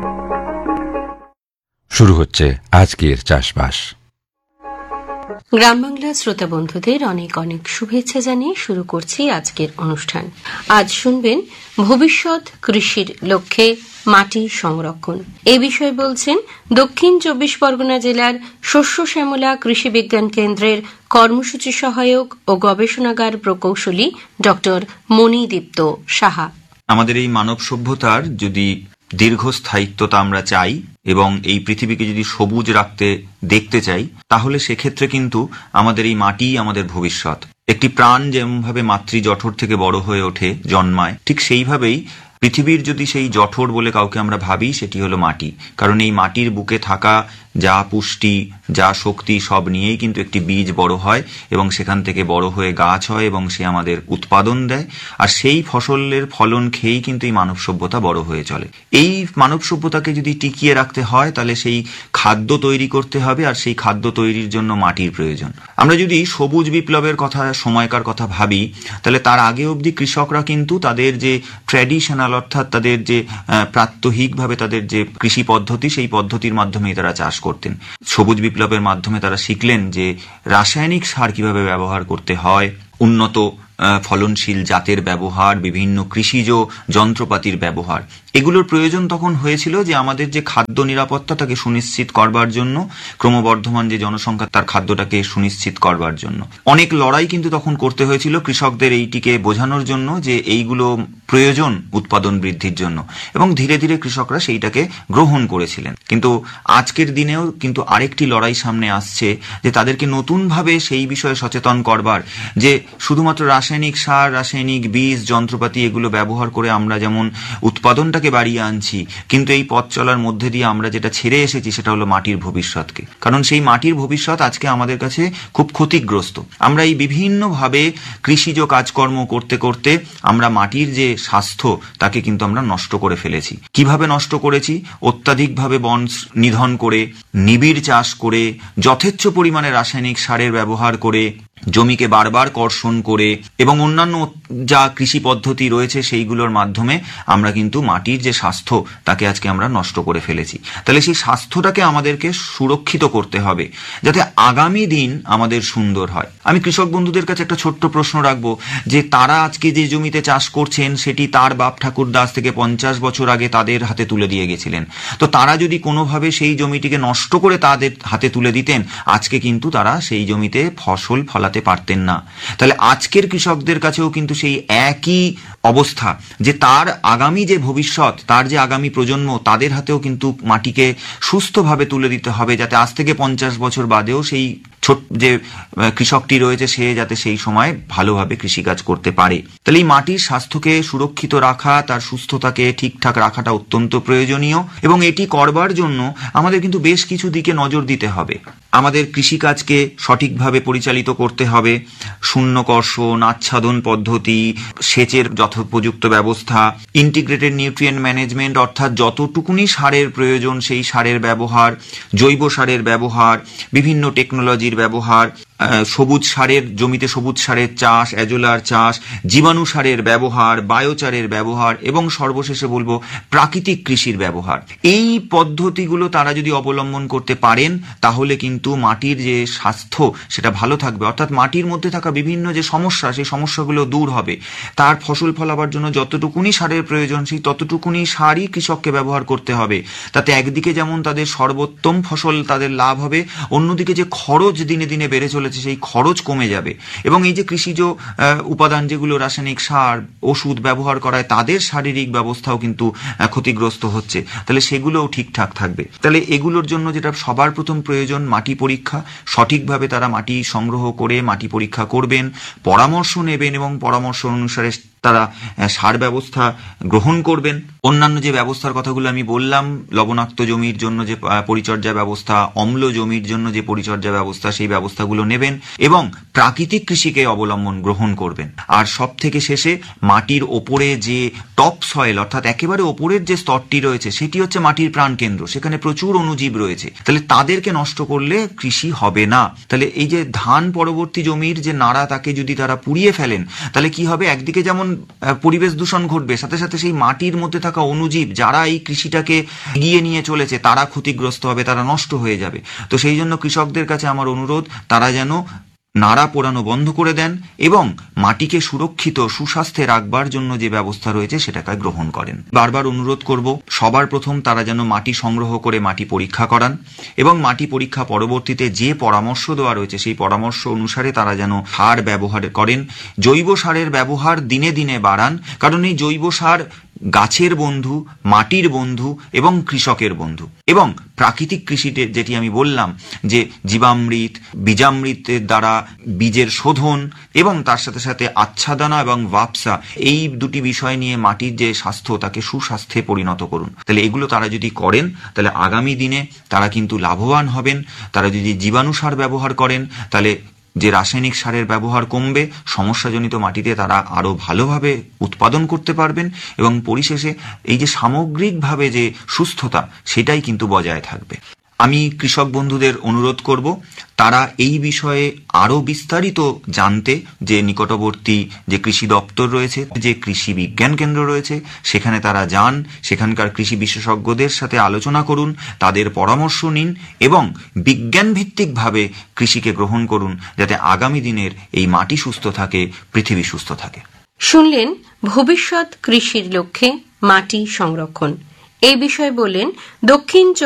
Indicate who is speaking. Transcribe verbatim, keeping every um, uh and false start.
Speaker 1: শুরু হচ্ছে আজকের চাষবাস।
Speaker 2: গ্রাম বাংলা শ্রোতা বন্ধুদের অনেক অনেক শুভেচ্ছা জানিয়ে শুরু করছি আজকের অনুষ্ঠান। আজ শুনবেন ভবিষ্যৎ কৃষির লক্ষ্যে মাটি সংরক্ষণ। এ বিষয়ে বলছেন দক্ষিণ চব্বিশ পরগনা জেলার শস্য শ্যামলা কৃষি বিজ্ঞান কেন্দ্রের কর্মসূচি সহায়ক ও গবেষণাগার প্রকৌশলী ডক্টর মণিদীপ্ত সাহা।
Speaker 3: আমাদের এই মানব সভ্যতার যদি দীর্ঘস্থায়িত্বতা আমরা চাই এবং এই পৃথিবীকে যদি সবুজ রাখতে দেখতে চাই, তাহলে সেক্ষেত্রে কিন্তু আমাদের এই মাটি আমাদের ভবিষ্যৎ। একটি প্রাণ যেমনভাবে মাতৃ জঠর থেকে বড় হয়ে ওঠে, জন্মায়, ঠিক সেইভাবেই পৃথিবীর যদি সেই জঠর বলে কাউকে আমরা ভাবি, সেটি হলো মাটি। কারণ এই মাটির বুকে থাকা যা পুষ্টি, যা শক্তি, সব নিয়েই কিন্তু একটি বীজ বড় হয় এবং সেখান থেকে বড় হয়ে গাছ হয় এবং সে আমাদের উৎপাদন দেয়। আর সেই ফসলের ফলন খেয়েই কিন্তু এই মানব সভ্যতা বড় হয়ে চলে। এই মানব সভ্যতাকে যদি টিকিয়ে রাখতে হয়, তাহলে সেই খাদ্য তৈরি করতে হবে, আর সেই খাদ্য তৈরির জন্য মাটির প্রয়োজন। আমরা যদি সবুজ বিপ্লবের কথা, সময়কার কথা ভাবি, তাহলে তার আগে অবধি কৃষকরা কিন্তু তাদের যে ট্র্যাডিশনাল, অর্থাৎ তাদের যে প্রাত্যহিকভাবে তাদের যে কৃষি পদ্ধতি, সেই পদ্ধতির মাধ্যমেই তারা চাষ করতেন। সবুজ বিপ্লবের মাধ্যমে তারা শিখলেন যে রাসায়নিক সার কিভাবে ব্যবহার করতে হয়, উন্নত ফলনশীল জাতের ব্যবহার, বিভিন্ন কৃষিজ যন্ত্রপাতির ব্যবহার। এগুলোর প্রয়োজন তখন হয়েছিল যে আমাদের যে খাদ্য নিরাপত্তাটাকে সুনিশ্চিত করবার জন্য, ক্রমবর্ধমান যে জনসংখ্যা তার খাদ্যটাকে সুনিশ্চিত করবার জন্য অনেক লড়াই কিন্তু তখন করতে হয়েছিল কৃষকদের এইটিকে বোঝানোর জন্য যে এইগুলো প্রয়োজন উৎপাদন বৃদ্ধির জন্য, এবং ধীরে ধীরে কৃষকরা সেইটাকে গ্রহণ করেছিলেন। কিন্তু আজকের দিনেও কিন্তু আরেকটি লড়াই সামনে আসছে, যে তাদেরকে নতুনভাবে সেই বিষয়ে সচেতন করবার, যে শুধুমাত্র রাসায়নিক সার, রাসায়নিক বীজ, যন্ত্রপাতি এগুলো ব্যবহার করে আমরা যেমন উৎপাদনটাকে বাড়িয়ে আনছি, কিন্তু এই পথ চলার মধ্যে দিয়ে আমরা যেটা ছেড়ে এসেছি সেটা হলো মাটির ভবিষ্যৎকে। কারণ সেই মাটির ভবিষ্যৎ আজকে আমাদের কাছে খুব ক্ষতিগ্রস্ত। আমরা এই বিভিন্নভাবে কৃষিজ কাজকর্ম করতে করতে আমরা মাটির যে স্বাস্থ্য তাকে কিন্তু আমরা নষ্ট করে ফেলেছি। কিভাবে নষ্ট করেছি? অত্যাধিকভাবে বন নিধন করে, নিবিড় চাষ করে, যথেচ্ছ পরিমাণে রাসায়নিক সারের ব্যবহার করে, জমিকে বারবার কর্ষণ করে এবং অন্যান্য যা কৃষি পদ্ধতি রয়েছে সেইগুলোর মাধ্যমে আমরা কিন্তু মাটির যে স্বাস্থ্য তাকে আজকে আমরা নষ্ট করে ফেলেছি। তাহলে সেই স্বাস্থ্যটাকে আমাদেরকে সুরক্ষিত করতে হবে যাতে আগামী দিন আমাদের সুন্দর হয়। আমি কৃষক বন্ধুদের কাছে একটা ছোট্ট প্রশ্ন রাখবো, যে তারা আজকে যে জমিতে চাষ করছেন সেটি তার বাপ ঠাকুরদা আজ থেকে পঞ্চাশ বছর আগে তাদের হাতে তুলে দিয়ে গেছিলেন। তো তারা যদি কোনোভাবে সেই জমিটিকে নষ্ট করে তাদের হাতে তুলে দিতেন, আজকে কিন্তু তারা সেই জমিতে ফসল ফলাতে পারতেন না। তাহলে আজকের কৃষকদের কাছেও কিন্তু সেই একই অবস্থা, যে তার আগামী যে ভবিষ্যৎ, তার যে আগামী প্রজন্ম, তাদের হাতেও কিন্তু মাটিকে সুস্থভাবে তুলে দিতে হবে, যাতে আজ থেকে পঞ্চাশ বছর বাদেও সেই ছোট যে কৃষকটি রয়েছে সে যাতে সেই সময় ভালোভাবে কৃষিকাজ করতে পারে। তাহলে এই মাটির স্বাস্থ্যকে সুরক্ষিত রাখা, তার সুস্থতাকে ঠিকঠাক রাখাটা অত্যন্ত প্রয়োজনীয়, এবং এটি করবার জন্য আমাদের কিন্তু বেশ কিছু দিকে নজর দিতে হবে। আমাদের কৃষিকাজকে সঠিকভাবে পরিচালিত করতে হবে। শূন্য কর্ষণ, আচ্ছাদন পদ্ধতি, সেচের যথোপযুক্ত ব্যবস্থা, ইন্টিগ্রেটেড নিউট্রিয়েন্ট ম্যানেজমেন্ট, অর্থাৎ যতটুকুনি সারের প্রয়োজন সেই সারের ব্যবহার, জৈব সারের ব্যবহার, বিভিন্ন টেকনোলজির ব্যবহার, সবুজ সারের জমিতে সবুজ সারের চাষ, অ্যাজোলার চাষ, জীবাণু সারের ব্যবহার, বায়োচারের ব্যবহার, এবং সর্বশেষে বলবো প্রাকৃতিক কৃষির ব্যবহার। এই পদ্ধতিগুলো তারা যদি অবলম্বন করতে পারেন, তাহলে কিন্তু মাটির যে স্বাস্থ্য সেটা ভালো থাকবে, অর্থাৎ মাটির মধ্যে থাকা বিভিন্ন যে সমস্যা সেই সমস্যাগুলো দূর হবে। তার ফসল ফলাবার জন্য যতটুকুনি সারের প্রয়োজন সেই ততটুকুনি সারই কৃষককে ব্যবহার করতে হবে। তাতে একদিকে যেমন তাদের সর্বোত্তম ফসল তাদের লাভ হবে, অন্যদিকে যে খরচ দিনে দিনে বেড়ে চলেছে সেই খরচ কমে যাবে, এবং এই যে কৃষিজ উপাদান যেগুলো রাসায়নিক সার, ওষুধ ব্যবহার করায় তাদের শারীরিক ব্যবস্থাও কিন্তু ক্ষতিগ্রস্ত হচ্ছে, তাহলে সেগুলোও ঠিকঠাক থাকবে। তাহলে এগুলোর জন্য যেটা সবার প্রথম প্রয়োজন, মাটি পরীক্ষা। সঠিকভাবে তারা মাটি সংগ্রহ করে মাটি পরীক্ষা করবেন, পরামর্শ নেবেন এবং পরামর্শ অনুসারে তারা সার ব্যবস্থা গ্রহণ করবেন। অন্যান্য যে ব্যবস্থার কথাগুলো আমি বললাম, লবণাক্ত জমির জন্য যে পরিচর্যা ব্যবস্থা, অম্ল জমির জন্য যে পরিচর্যা ব্যবস্থা, সেই ব্যবস্থাগুলো নেবেন এবং প্রাকৃতিক কৃষিকে অবলম্বন গ্রহণ করবেন। আর সব থেকে শেষে মাটির ওপরে যে টপ সয়েল, অর্থাৎ একেবারে ওপরের যে স্তরটি রয়েছে সেটি হচ্ছে মাটির প্রাণকেন্দ্র, সেখানে প্রচুর অণুজীব রয়েছে, তাহলে তাদেরকে নষ্ট করলে কৃষি হবে না। তাহলে এই যে ধান পরবর্তী জমির যে নাড়া, তাকে যদি তারা পুড়িয়ে ফেলেন, তাহলে কি হবে? একদিকে যেমন পরিবেশ দূষণ ঘটবে, সাথে সাথে সেই মাটির মধ্যে থাকা অণুজীব যারা এই কৃষিটাকে এগিয়ে নিয়ে চলেছে তারা ক্ষতিগ্রস্ত হবে, তারা নষ্ট হয়ে যাবে। তো সেই জন্য কৃষকদের কাছে আমার অনুরোধ, তারা যেন নাড়া পোড়ানো বন্ধ করে দেন এবং মাটিকে সুরক্ষিত সুস্বাস্থ্যে রাখবার জন্য যে ব্যবস্থা রয়েছে সেটাকে গ্রহণ করেন। বারবার অনুরোধ করব, সবার প্রথম তারা যেন মাটি সংগ্রহ করে মাটি পরীক্ষা করান এবং মাটি পরীক্ষা পরবর্তীতে যে পরামর্শ দেওয়া রয়েছে সেই পরামর্শ অনুসারে তারা যেন সার ব্যবহার করেন। জৈব সারের ব্যবহার দিনে দিনে বাড়ান, কারণ এই জৈব সার গাছের বন্ধু, মাটির বন্ধু এবং কৃষকের বন্ধু। এবং প্রাকৃতিক কৃষিতে যেটি আমি বললাম যে জীবামৃত, বীজামৃতের দ্বারা বীজের শোধন এবং তার সাথে সাথে আচ্ছাদনা এবং ওয়াপসা, এই দুটি বিষয় নিয়ে মাটির যে স্বাস্থ্য তাকে সুস্বাস্থ্যে পরিণত করুন। তাহলে এগুলো তারা যদি করেন তাহলে আগামী দিনে তারা কিন্তু লাভবান হবেন। তারা যদি জীবাণু সার ব্যবহার করেন তাহলে যে রাসায়নিক সারের ব্যবহার কমবে, সমস্যাজনিত মাটিতে তারা আরও ভালোভাবে উৎপাদন করতে পারবেন এবং পরিশেষে এই যে সামগ্রিকভাবে যে সুস্থতা সেটাই কিন্তু বজায় থাকবে। আমি কৃষক বন্ধুদের অনুরোধ করব, তারা এই বিষয়ে আরও বিস্তারিত জানতে যে নিকটবর্তী যে কৃষি দপ্তর রয়েছে, যে কৃষি বিজ্ঞান কেন্দ্র রয়েছে, সেখানে তারা যান, সেখানকার কৃষি বিশেষজ্ঞদের সাথে আলোচনা করুন, তাদের পরামর্শ নিন এবং বিজ্ঞানভিত্তিকভাবে কৃষিকে গ্রহণ করুন, যাতে আগামী দিনের এই মাটি সুস্থ থাকে, পৃথিবী সুস্থ থাকে।
Speaker 2: শুনলেন ভবিষ্যৎ কৃষির লক্ষ্যে মাটি সংরক্ষণ। এই বিষয়ে বললেন দক্ষিণ